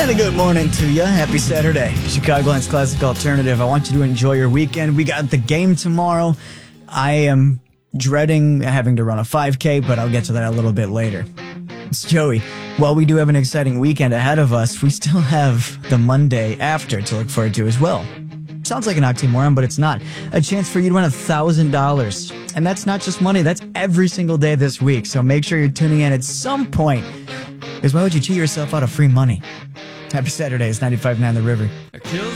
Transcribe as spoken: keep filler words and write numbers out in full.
And a good morning to you. Happy Saturday. Chicagoland's Classic Alternative. I want you to enjoy your weekend. We got the game tomorrow. I am dreading having to run a five K, but I'll get to that a little bit later. It's Joey. While we do have an exciting weekend ahead of us, we still have the Monday after to look forward to as well. Sounds like an oxymoron, but it's not. A chance for you to win one thousand dollars. And that's not just money, that's every single day this week. So make sure you're tuning in at some point. Because why would you cheat yourself out of free money? Happy Saturday. It's ninety-five point nine The River. I killed